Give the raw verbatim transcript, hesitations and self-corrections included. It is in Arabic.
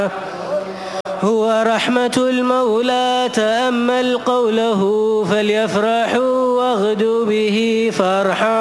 هو رحمة المولى تأمل قوله فليفرحوا واغدوا به فرحا